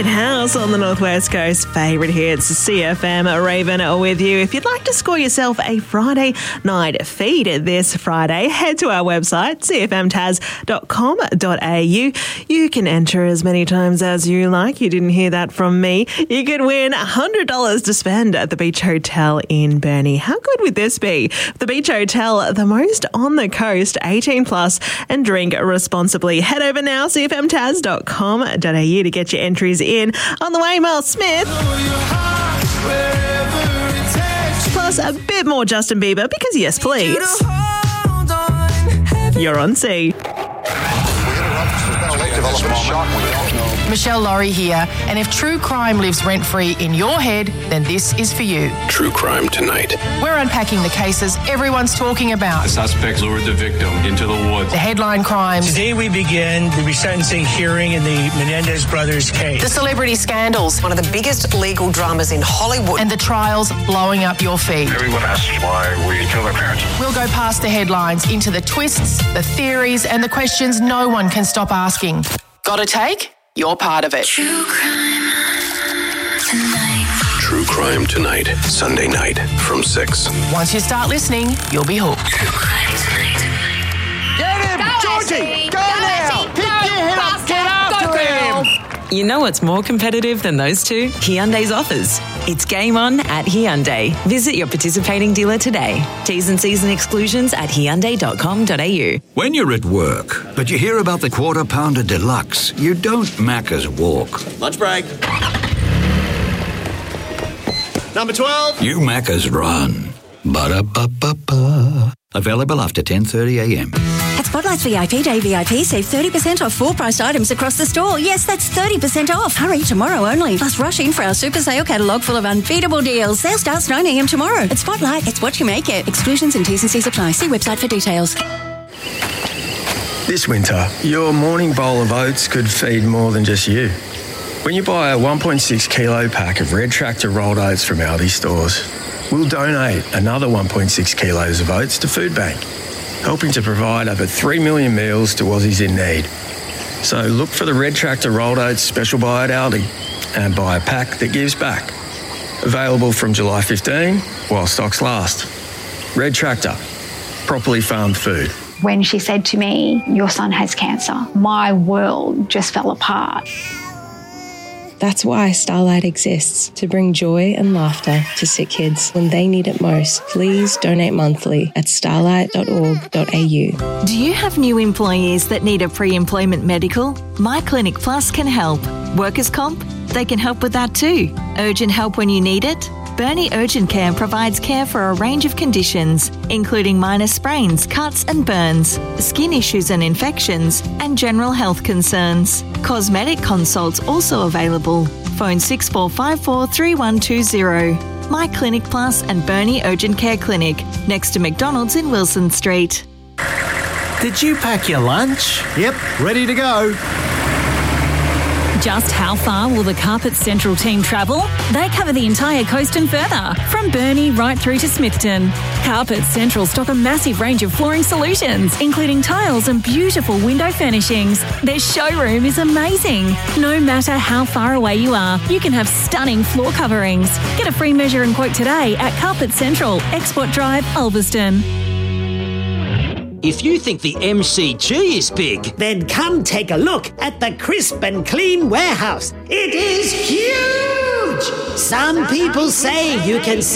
House on the Northwest Coast. Favourite hits, CFM Raven with you. If you'd like to score yourself a Friday night feed this Friday, head to our website, cfmtaz.com.au. You can enter as many times as you like. You didn't hear that from me. You could win $100 to spend at the Beach Hotel in Burnie. How good would this be? The Beach Hotel, the most on the coast, 18 plus, and drink responsibly. Head over now, cfmtaz.com.au to get your entries in. On the way, Mel Smith. Plus a bit more Justin Bieber, because yes, please. You're on C. Michelle Laurie here, and if true crime lives rent-free in your head, then this is for you. True Crime Tonight. We're unpacking the cases everyone's talking about. The suspect lured the victim into the woods. The headline crimes. Today we begin the resentencing hearing in the Menendez brothers case. The celebrity scandals. One of the biggest legal dramas in Hollywood. And the trials blowing up your feed. Everyone asks why we kill their parents. We'll go past the headlines into the twists, the theories, and the questions no one can stop asking. Got a take? You're part of it. True Crime Tonight. Sunday night from 6. Once you start listening, you'll be hooked. Get him! Georgie! Go now! Pick your head up! Get after him! You know what's more competitive than those two? Hyundai's offers. It's game on at Hyundai. Visit your participating dealer today. T's and C's and exclusions at hyundai.com.au. When you're at work, but you hear about the Quarter Pounder Deluxe, you don't Macca's walk. Lunch break. Number 12. You Macca's run. Ba-da-ba-ba-ba. Available after 10:30am. At Spotlight's VIP Day VIP, save 30% off full priced items across the store. Yes, that's 30% off. Hurry, tomorrow only. Plus rush in for our super sale catalogue full of unbeatable deals. Sale starts 9am tomorrow. At Spotlight, it's what you make it. Exclusions and T's and C's apply. See website for details. This winter, your morning bowl of oats could feed more than just you. When you buy a 1.6 kilo pack of Red Tractor rolled oats from Aldi stores, we'll donate another 1.6 kilos of oats to Food Bank, helping to provide over 3 million meals to Aussies in need. So look for the Red Tractor rolled oats special buy at Aldi and buy a pack that gives back. Available from July 15 while stocks last. Red Tractor, properly farmed food. When she said to me, "Your son has cancer," my world just fell apart. That's why Starlight exists, to bring joy and laughter to sick kids when they need it most. Please donate monthly at starlight.org.au. Do you have new employees that need a pre-employment medical? My Clinic Plus can help. Workers' comp? They can help with that too. Urgent help when you need it? Burnie Urgent Care provides care for a range of conditions, including minor sprains, cuts and burns, skin issues and infections, and general health concerns. Cosmetic consults also available. Phone 6454 3120. My Clinic Plus and Burnie Urgent Care Clinic, next to McDonald's in Wilson Street. Did you pack your lunch? Yep, ready to go. Just how far will the Carpets Central team travel? They cover the entire coast and further, from Burnie right through to Smithton. Carpets Central stock a massive range of flooring solutions, including tiles and beautiful window furnishings. Their showroom is amazing. No matter how far away you are, you can have stunning floor coverings. Get a free measure and quote today at Carpets Central, Export Drive, Ulverston. If you think the MCG is big, then come take a look at the Crisp and Clean Warehouse. It is huge! Some people say you can